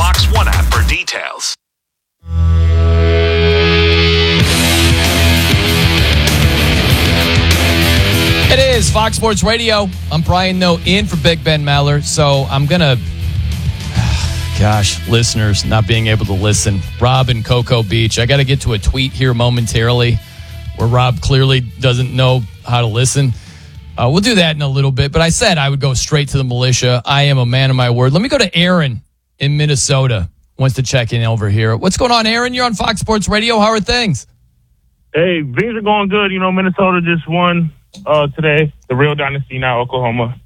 Fox One app for details. It is Fox Sports Radio. I'm Brian Noe in for Big Ben Maller. So I'm going to, listeners not being able to listen. Rob in Cocoa Beach. I got to get to a tweet here momentarily where Rob clearly doesn't know how to listen. We'll do that in a little bit. But I said I would go straight to the militia. I am a man of my word. Let me go to Aaron in Minnesota. Wants to check in over here. What's going on, Aaron? You're on Fox Sports Radio. How are things? Hey, things are going good. You know, Minnesota just won today. The real dynasty now, Oklahoma.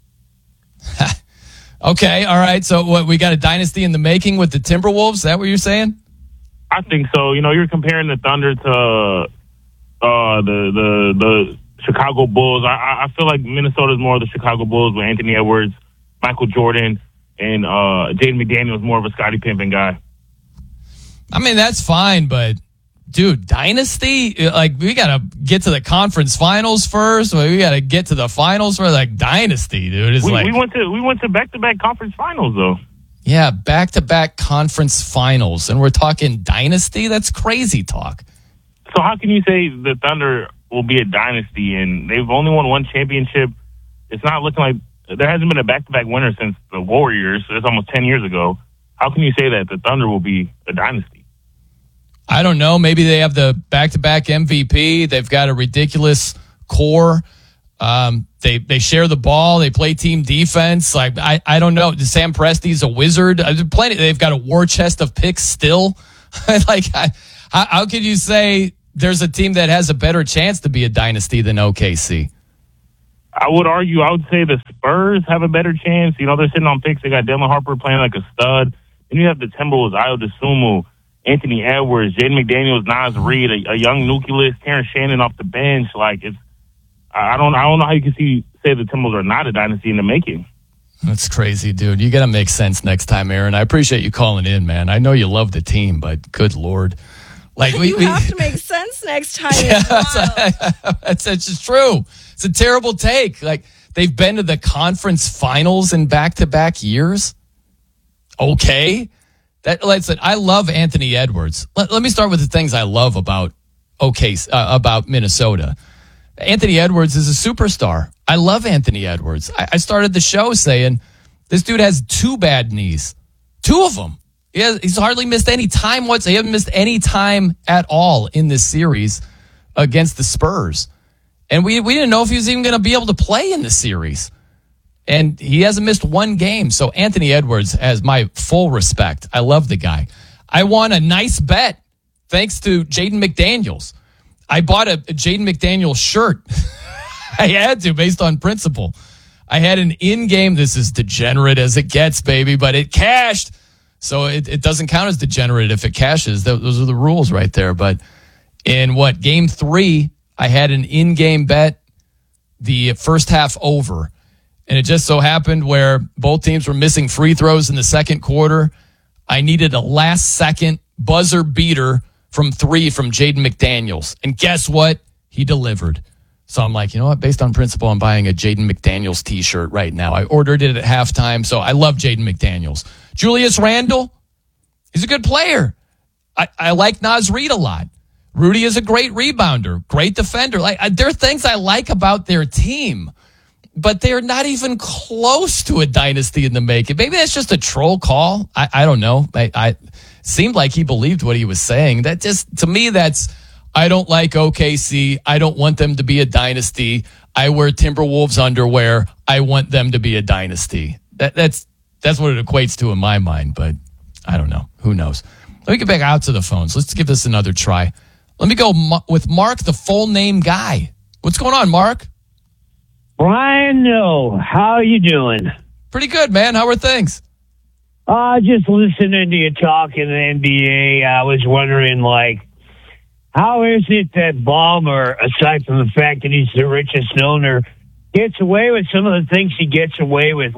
Okay, all right. So what, we got a dynasty in the making with the Timberwolves? Is that what you're saying? I think so. You know, you're comparing the Thunder to the Chicago Bulls. I feel like Minnesota's more of the Chicago Bulls with Anthony Edwards, Michael Jordan, and Jaden McDaniels more of a Scottie Pippen guy. I mean, that's fine, but dude, dynasty? Like, we got to get to the conference finals first. We got to get to the finals for like dynasty, dude. It's we went to back-to-back conference finals, though. Yeah, back-to-back conference finals, and we're talking dynasty? That's crazy talk. So how can you say the Thunder will be a dynasty, and they've only won one championship? It's not looking like there hasn't been a back-to-back winner since the Warriors. That's almost 10 years ago. How can you say that the Thunder will be a dynasty? I don't know. Maybe they have the back-to-back MVP. They've got a ridiculous core. They share the ball. They play team defense. Like, I don't know. Sam Presti's a wizard. They've got a war chest of picks still. How could you say there's a team that has a better chance to be a dynasty than OKC? I would argue, I would say the Spurs have a better chance. You know, they're sitting on picks. They got Dylan Harper playing like a stud. Then you have the Timberwolves, Ayo Dosunmu, Anthony Edwards, Jaden McDaniels, Naz Reid, a young nucleus, Terrence Shannon off the bench. Like, I don't know how you can say the Timberwolves are not a dynasty in the making. That's crazy, dude. You got to make sense next time, Aaron. I appreciate you calling in, man. I know you love the team, but good Lord. Like, you have to make sense next time. It's just true. It's a terrible take. Like, they've been to the conference finals in back-to-back years. Okay. Listen, I love Anthony Edwards. Let me start with the things I love about about Minnesota. Anthony Edwards is a superstar. I love Anthony Edwards. I started the show saying this dude has 2 bad knees. 2 of them. He's hardly missed any time. He hasn't missed any time at all in this series against the Spurs. And we didn't know if he was even going to be able to play in the series. And he hasn't missed 1 game. So Anthony Edwards has my full respect. I love the guy. I won a nice bet thanks to Jaden McDaniels. I bought a Jaden McDaniels shirt. I had to, based on principle. I had an in-game, this is degenerate as it gets, baby, but it cashed. So it doesn't count as degenerate if it cashes. Those are the rules right there. But in game 3, I had an in-game bet, the first half over. And it just so happened where both teams were missing free throws in the second quarter. I needed a last-second buzzer beater from 3 from Jaden McDaniels. And guess what? He delivered. So I'm like, you know what? Based on principle, I'm buying a Jaden McDaniels T-shirt right now. I ordered it at halftime, so I love Jaden McDaniels. Julius Randle, he's a good player. I like Naz Reid a lot. Rudy is a great rebounder, great defender. There are things I like about their team, but they're not even close to a dynasty in the making. Maybe that's just a troll call. I don't know. I seemed like he believed what he was saying. That just, to me, I don't like OKC. I don't want them to be a dynasty. I wear Timberwolves underwear. I want them to be a dynasty. That's what it equates to in my mind, but I don't know. Who knows? Let me get back out to the phones. Let's give this another try. Let me go with Mark, the full name guy. What's going on, Mark? Brian, no. How are you doing? Pretty good, man. How are things? Just listening to you talk in the NBA. I was wondering, how is it that Ballmer, aside from the fact that he's the richest owner, gets away with some of the things he gets away with?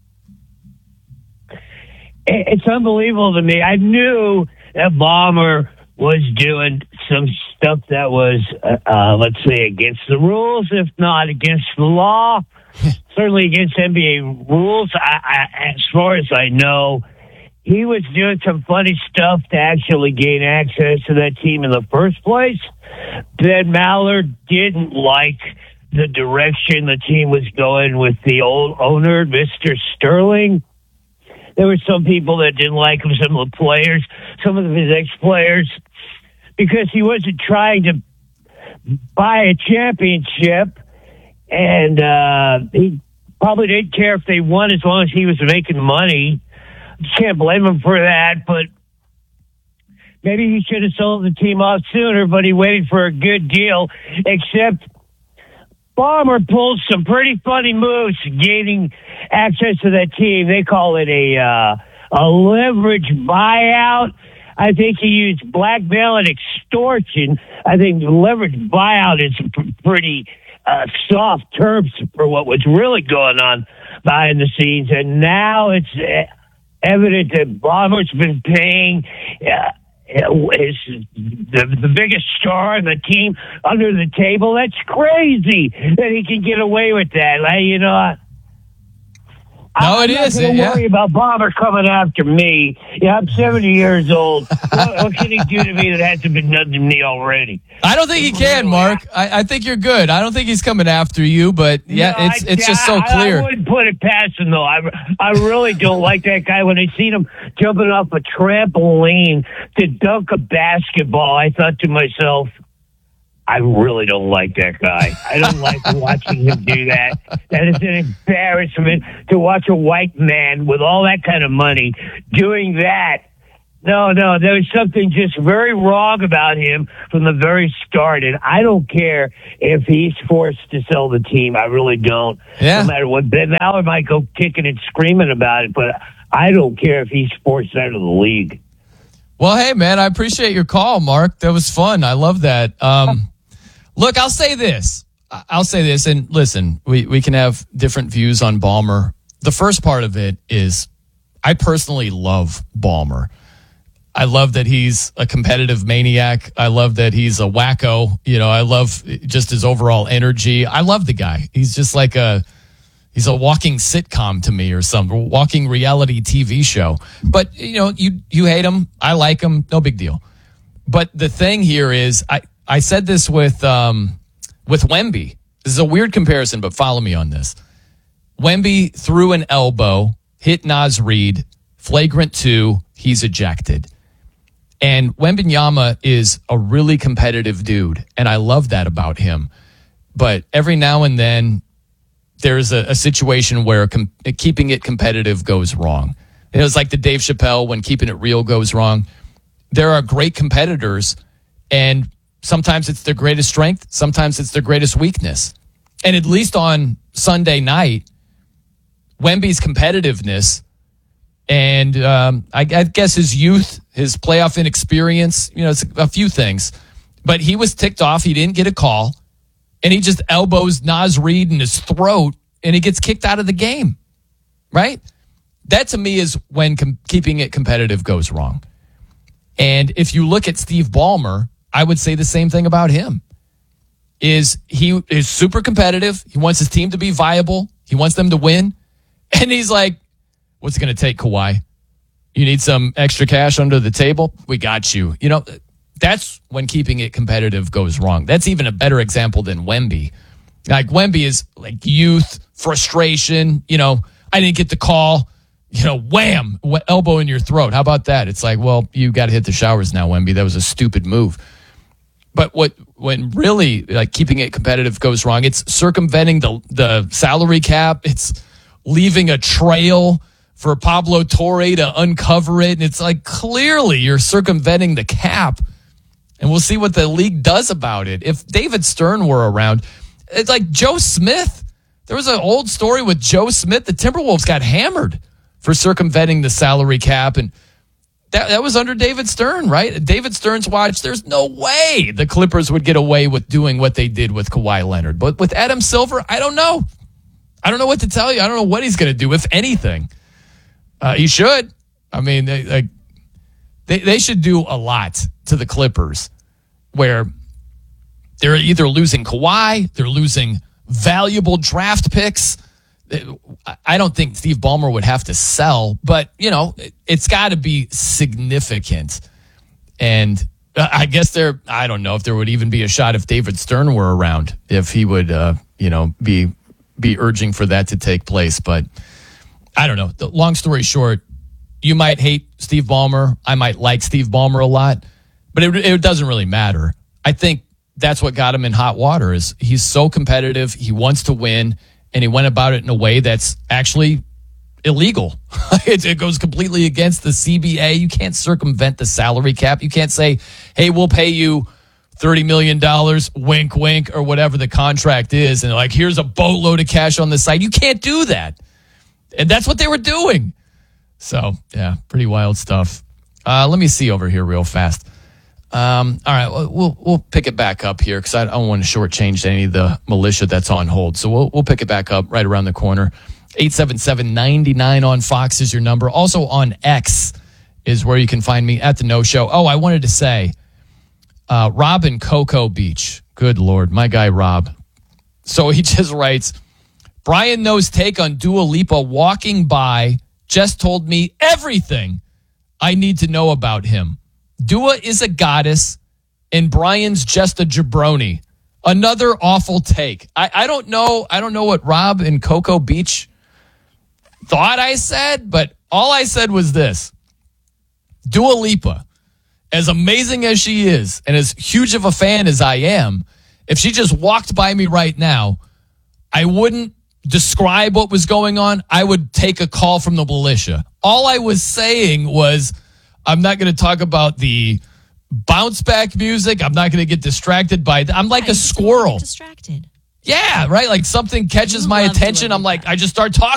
It's unbelievable to me. I knew that Ballmer was doing some stuff that was, let's say, against the rules, if not against the law, certainly against NBA rules. As far as I know, he was doing some funny stuff to actually gain access to that team in the first place. Then Mallard didn't like the direction the team was going with the old owner, Mr. Sterling. There were some people that didn't like him, some of the players, some of his ex-players, because he wasn't trying to buy a championship, and he probably didn't care if they won as long as he was making money. Can't blame him for that, but maybe he should have sold the team off sooner, but he waited for a good deal, except Ballmer pulled some pretty funny moves gaining access to that team. They call it a leverage buyout. I think he used blackmail and extortion. I think leverage buyout is pretty soft terms for what was really going on behind the scenes. And now it's evident that Ballmer's been paying is the biggest star on the team under the table. That's crazy that he can get away with that. No, it is. I'm not going to worry about Ballmer coming after me. Yeah, I'm 70 years old. What can he do to me that hasn't been done to me already? I don't think he can, Mark. I think you're good. I don't think he's coming after you, but yeah, No, it's just so clear. I wouldn't put it past him, though. I really don't like that guy. When I seen him jumping off a trampoline to dunk a basketball, I thought to myself, I really don't like that guy. I don't like watching him do that. That is an embarrassment to watch a white man with all that kind of money doing that. No, there was something just very wrong about him from the very start, and I don't care if he's forced to sell the team. I really don't. Yeah. No matter what. Ben Mallard might go kicking and screaming about it, but I don't care if he's forced out of the league. Well, hey, man, I appreciate your call, Mark. That was fun. I love that. Look, I'll say this, and listen, we can have different views on Ballmer. The first part of it is I personally love Ballmer. I love that he's a competitive maniac. I love that he's a wacko. I love just his overall energy. I love the guy. He's just like he's a walking sitcom to me or some walking reality TV show. But, you hate him. I like him. No big deal. But the thing here is I said this with Wemby. This is a weird comparison, but follow me on this. Wemby threw an elbow, hit Naz Reid, flagrant 2, he's ejected. And Wembanyama is a really competitive dude, and I love that about him. But every now and then, there's a situation where keeping it competitive goes wrong. It was like the Dave Chappelle when keeping it real goes wrong. There are great competitors, and sometimes it's their greatest strength. Sometimes it's their greatest weakness. And at least on Sunday night, Wemby's competitiveness and I guess his youth, his playoff inexperience, it's a few things. But he was ticked off. He didn't get a call. And he just elbows Naz Reid in his throat, and he gets kicked out of the game. Right? That, to me, is when keeping it competitive goes wrong. And if you look at Steve Ballmer, I would say the same thing about him. He is super competitive. He wants his team to be viable. He wants them to win. And he's like, what's it going to take, Kawhi? You need some extra cash under the table? We got you. That's when keeping it competitive goes wrong. That's even a better example than Wemby. Like, Wemby is like youth, frustration. I didn't get the call. Wham, elbow in your throat. How about that? It's like, well, you got to hit the showers now, Wemby. That was a stupid move. But when really like keeping it competitive goes wrong, it's circumventing the salary cap. It's leaving a trail for Pablo Torre to uncover it. And it's like, clearly you're circumventing the cap. And we'll see what the league does about it. If David Stern were around, it's like Joe Smith. There was an old story with Joe Smith. The Timberwolves got hammered for circumventing the salary cap. And that was under David Stern, right? David Stern's watch, there's no way the Clippers would get away with doing what they did with Kawhi Leonard. But with Adam Silver, I don't know. I don't know what to tell you. I don't know what he's going to do, if anything. He should. I mean, they should do a lot to the Clippers where they're either losing Kawhi, they're losing valuable draft picks. I don't think Steve Ballmer would have to sell, but, it's got to be significant. And I guess I don't know if there would even be a shot if David Stern were around, if he would, be urging for that to take place. But I don't know. The long story short, you might hate Steve Ballmer. I might like Steve Ballmer a lot, but it doesn't really matter. I think that's what got him in hot water is he's so competitive. He wants to win, and he went about it in a way that's actually illegal. It goes completely against the CBA. You can't circumvent the salary cap. You can't say, hey, we'll pay you $30 million, wink, wink, or whatever the contract is. And like, here's a boatload of cash on the side. You can't do that. And that's what they were doing. So, yeah, pretty wild stuff. Let me see over here real fast. All right, we'll pick it back up here because I don't want to shortchange any of the militia that's on hold. So we'll pick it back up right around the corner. 877-99 on Fox is your number. Also on X is where you can find me at The No Show. Oh, I wanted to say, Rob in Cocoa Beach. Good Lord, my guy Rob. So he just writes, Brian No's take on Dua Lipa walking by just told me everything I need to know about him. Dua is a goddess, and Brian's just a jabroni. Another awful take. I don't know. I don't know what Rob in Cocoa Beach thought I said, but all I said was this. Dua Lipa, as amazing as she is, and as huge of a fan as I am, if she just walked by me right now, I wouldn't describe what was going on. I would take a call from the militia. All I was saying was, I'm not going to talk about the bounce back music. I'm not going to get distracted by I'm like a squirrel. Distracted. Yeah, right. Like something catches my attention. I'm like, I just start talking.